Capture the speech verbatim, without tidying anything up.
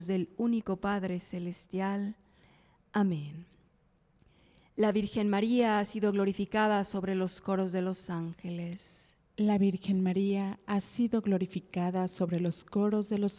del único Padre Celestial. Amén. La Virgen María ha sido glorificada sobre los coros de los ángeles. La Virgen María ha sido glorificada sobre los coros de los